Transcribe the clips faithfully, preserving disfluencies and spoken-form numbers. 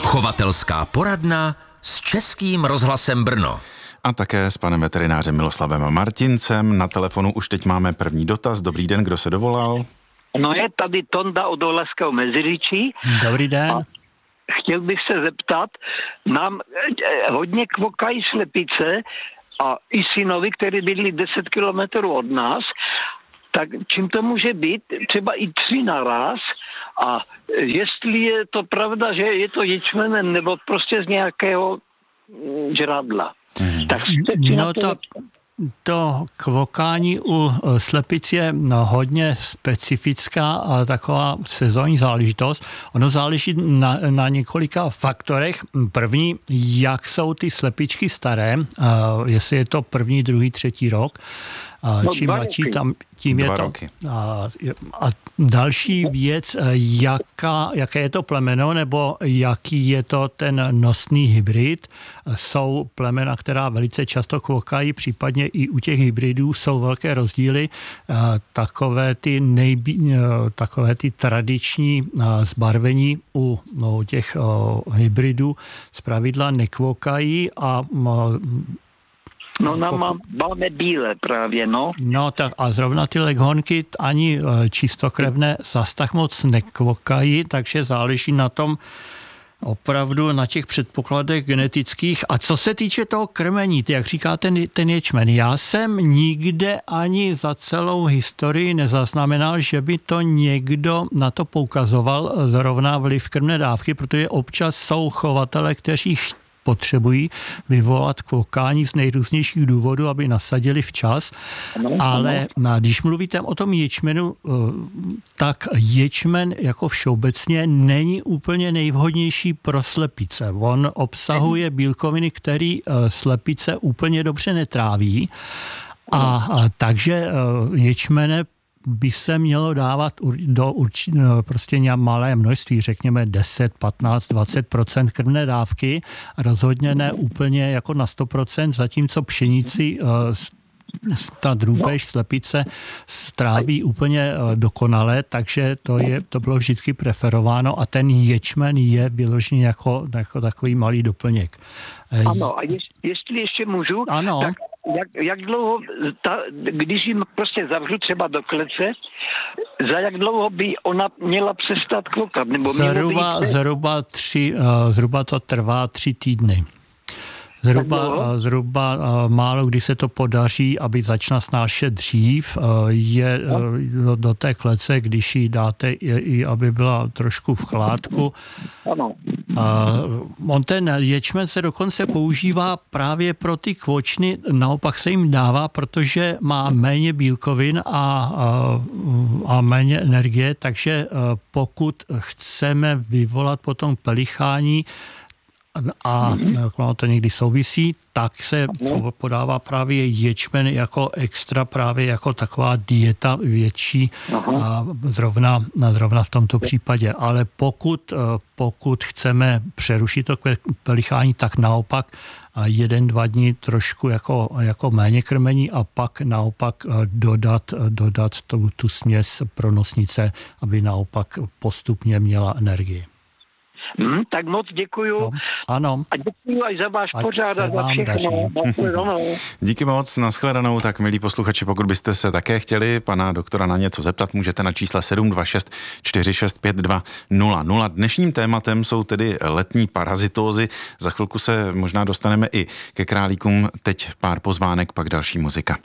Chovatelská poradna s Českým rozhlasem Brno. A také s panem veterinářem Miloslavem Martincem. Na telefonu už teď máme první dotaz. Dobrý den, kdo se dovolal? No je tady Tonda od Olašského Meziříčí. Dobrý den. A chtěl bych se zeptat, nám eh, hodně kvokají slepice a i synovi, který bydlí deset kilometrů od nás, tak čím to může být? Třeba i tři naraz. A jestli je to pravda, že je to ječmenem nebo prostě z nějakého žradla. Mm. Tak no to, to kvokání u slepic je no, hodně specifická a taková sezónní záležitost. Ono záleží na, na několika faktorech. První, jak jsou ty slepičky staré, jestli je to první, druhý, třetí rok. No, čím mladší, tam, tím je dva to. Roky. A, a další věc, jaká, jaké je to plemeno, nebo jaký je to ten nosný hybrid. Jsou plemena, která velice často kvokají, případně i u těch hybridů jsou velké rozdíly. Takové ty, nejbí, takové ty tradiční zbarvení u no, těch hybridů zpravidla nekvokají a No, nám má, máme bílé právě, no. No tak a zrovna ty leghornky ani čistokrevné zas tak moc nekvokají, takže záleží na tom opravdu na těch předpokladech genetických. A co se týče toho krmení, jak říká ten, ten ječmen, já jsem nikde ani za celou historii nezaznamenal, že by to někdo na to poukazoval, zrovna vliv krmné dávky, protože občas jsou chovatele, kteří potřebují vyvolat kvokání z nejrůznějších důvodů, aby nasadili včas. No, ale no. Když mluvíte o tom ječmenu, tak ječmen jako všeobecně není úplně nejvhodnější pro slepice. On obsahuje bílkoviny, které slepice úplně dobře netráví. A, a takže ječmene by se mělo dávat do urči, prostě malé množství, řekněme deset, patnáct, dvacet procent krmné dávky, rozhodně ne úplně jako na sto procent, zatímco pšenici ta drůbež, slepice stráví úplně dokonale, takže to, je, to bylo vždycky preferováno a ten ječmen je vyložený jako, jako takový malý doplněk. Ano, a jestli ještě můžu, ano. tak jak, jak dlouho, ta, když jim prostě zavřu třeba do klece, za jak dlouho by ona měla přestat kvokat? Nebo zhruba, zhruba, tři, zhruba to trvá tři týdny. Zhruba, zhruba málo kdy se to podaří, aby začala snášet dřív, je do, do té klece, když ji dáte, i aby byla trošku v chládku. Ano. On ten ječmen se dokonce používá právě pro ty kvočny, naopak se jim dává, protože má méně bílkovin a, a, a méně energie, takže pokud chceme vyvolat potom pelichání, a mm-hmm. to někdy souvisí, tak se podává právě ječmen jako extra, právě jako taková dieta větší a zrovna, zrovna v tomto případě. Ale pokud, pokud chceme přerušit to pelichání, tak naopak jeden, dva dny trošku jako, jako méně krmení a pak naopak dodat, dodat tu, tu směs pro nosnice, aby naopak postupně měla energii. Hmm, tak moc děkuju. No, ano. A děkuju aj za váš Ať pořád a za všechno. Díky moc, nashledanou. Tak milí posluchači, pokud byste se také chtěli pana doktora na něco zeptat, můžete na čísle sedm dva šest čtyři šest pět dva nula nula. Dnešním tématem jsou tedy letní parazitózy. Za chvilku se možná dostaneme i ke králíkům. Teď pár pozvánek, pak další muzika.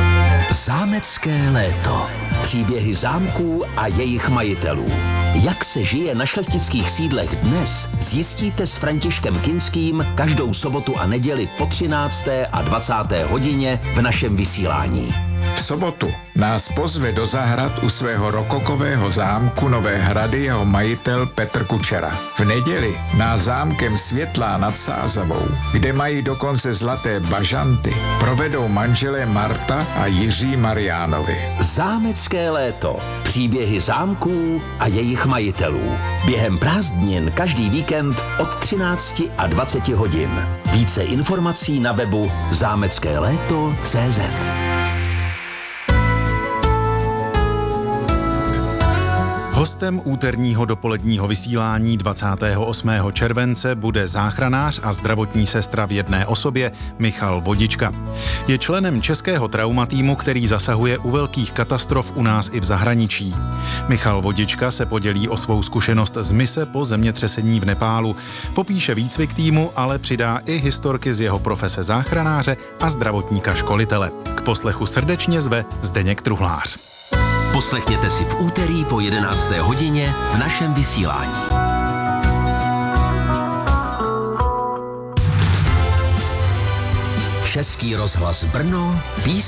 Zámecké léto. Příběhy zámků a jejich majitelů. Jak se žije na šlechtických sídlech dnes, zjistíte s Františkem Kinským každou sobotu a neděli po třinácté a dvacáté hodině v našem vysílání. V sobotu nás pozve do zahrad u svého rokokového zámku Nové Hrady jeho majitel Petr Kučera. V neděli nás zámkem Světlá nad Sázavou, kde mají dokonce zlaté bažanty, provedou manželé Marta a Jiří Mariánovi. Zámecké léto. Příběhy zámků a jejich majitelů. Během prázdnin každý víkend od třinácti a dvaceti hodin. Více informací na webu zámecké léto tečka cé zet. Hostem úterního dopoledního vysílání dvacátého osmého července bude záchranář a zdravotní sestra v jedné osobě Michal Vodička. Je členem českého traumatýmu, který zasahuje u velkých katastrof u nás i v zahraničí. Michal Vodička se podělí o svou zkušenost z mise po zemětřesení v Nepálu. Popíše výcvik týmu, ale přidá i historky z jeho profese záchranáře a zdravotníka školitele. K poslechu srdečně zve Zdeněk Truhlář. Poslechněte si v úterý po jedenácté hodině v našem vysílání. Český rozhlas Brno, písničky.